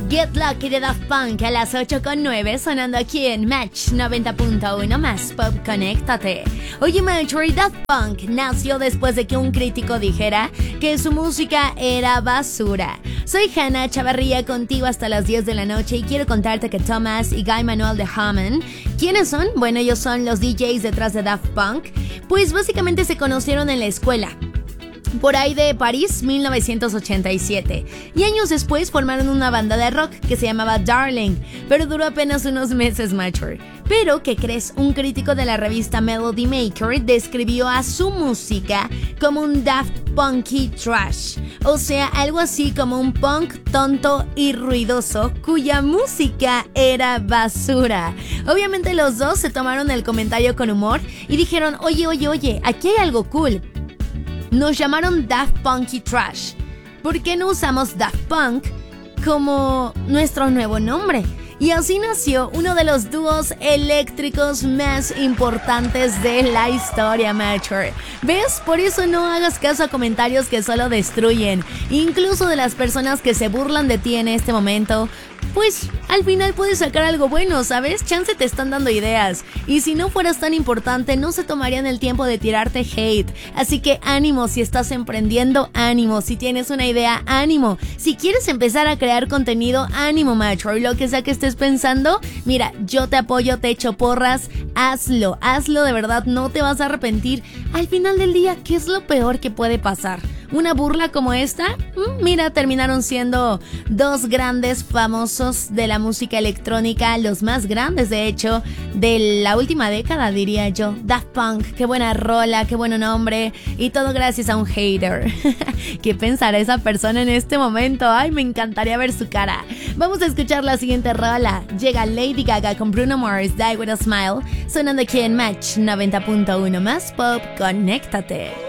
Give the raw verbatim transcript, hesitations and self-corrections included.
Get Lucky de Daft Punk a las ocho con nueve, sonando aquí en Match noventa punto uno más Pop, conéctate. Oye, Marjorie, Daft Punk nació después de que un crítico dijera que su música era basura. Soy Hannah Chavarría, contigo hasta las diez de la noche, y quiero contarte que Thomas y Guy Manuel de Hammond, ¿quiénes son? Bueno, ellos son los D Js detrás de Daft Punk. Pues básicamente se conocieron en la escuela, por ahí de París, mil novecientos ochenta y siete. Y años después formaron una banda de rock que se llamaba Darling, pero duró apenas unos meses, Mature. Pero, ¿qué crees? Un crítico de la revista Melody Maker describió a su música como un Daft Punky Trash. O sea, algo así como un punk tonto y ruidoso cuya música era basura. Obviamente los dos se tomaron el comentario con humor y dijeron, oye, oye, oye, aquí hay algo cool. Nos llamaron Daft Punky Trash. ¿Por qué no usamos Daft Punk como nuestro nuevo nombre? Y así nació uno de los dúos eléctricos más importantes de la historia, Mature. ¿Ves? Por eso no hagas caso a comentarios que solo destruyen. Incluso de las personas que se burlan de ti en este momento. Pues al final puedes sacar algo bueno, ¿sabes? Chance te están dando ideas. Y si no fueras tan importante, no se tomarían el tiempo de tirarte hate. Así que ánimo si estás emprendiendo, ánimo. Si tienes una idea, ánimo. Si quieres empezar a crear contenido, ánimo, macho. Y lo que sea que estés pensando, mira, yo te apoyo, te echo porras. Hazlo, hazlo de verdad, no te vas a arrepentir. Al final del día, ¿qué es lo peor que puede pasar? ¿Una burla como esta? Mira, terminaron siendo dos grandes famosos de la música electrónica, los más grandes de hecho de la última década, diría yo. Daft Punk, qué buena rola, qué buen nombre, y todo gracias a un hater. ¿Qué pensará esa persona en este momento? Ay, me encantaría ver su cara. Vamos a escuchar la siguiente rola. Llega Lady Gaga con Bruno Mars, Die With A Smile, sonando aquí en Match noventa punto uno más Pop, conéctate.